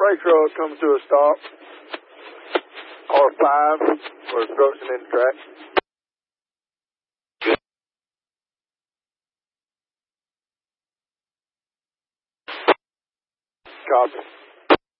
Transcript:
freight truck comes to a stop. R5 for obstruction in the track. Copy.